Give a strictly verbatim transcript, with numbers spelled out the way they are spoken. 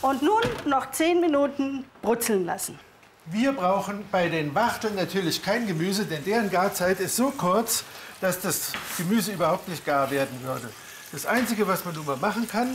Und nun noch zehn Minuten brutzeln lassen. Wir brauchen bei den Wachteln natürlich kein Gemüse, denn deren Garzeit ist so kurz, dass das Gemüse überhaupt nicht gar werden würde. Das Einzige, was man nun mal machen kann,